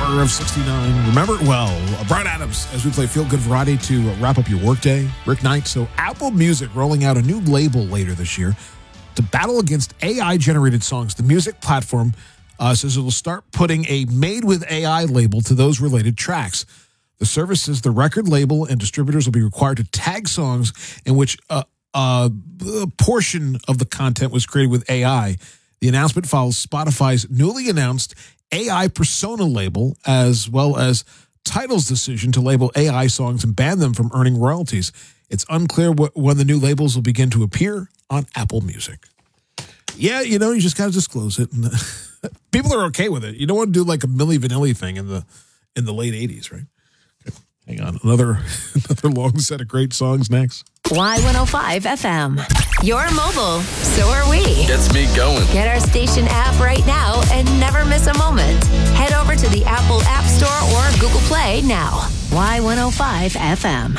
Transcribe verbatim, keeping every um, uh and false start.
hour of sixty-nine. Remember it well. Brian Adams, as we play Feel Good Variety to wrap up your workday. Rick Knight. So Apple Music rolling out a new label later this year to battle against A I-generated songs. The music platform uh, says it will start putting a Made with A I label to those related tracks. The service says the record label and distributors will be required to tag songs in which uh, uh, a portion of the content was created with A I. The announcement follows Spotify's newly announced A I Persona label, as well as Tidal's decision to label A I songs and ban them from earning royalties. It's unclear wh- when the new labels will begin to appear on Apple Music. Yeah, you know, you just got to disclose it. And people are okay with it. You don't want to do like a Milli Vanilli thing in the in the late eighties, right? Okay, hang on. Another, another long set of great songs next. Y one oh five F M. You're mobile, so are we. Gets me going. Get our station app right now and never miss a moment. Head over to the Apple App Store or Google Play now. Y one oh five F M.